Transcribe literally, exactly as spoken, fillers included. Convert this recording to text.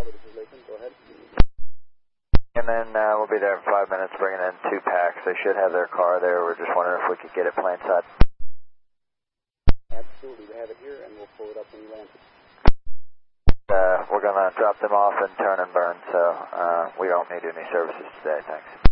Bravo, this is Latham. Go ahead. And then uh, we'll be there in five minutes bringing in two packs. They should have their car there. We're just wondering if we could get it plain side. Absolutely. We have it here, and we'll pull it up when you land it. Uh, we're going to drop them off and turn and burn, so uh, we don't need any services today. Thanks.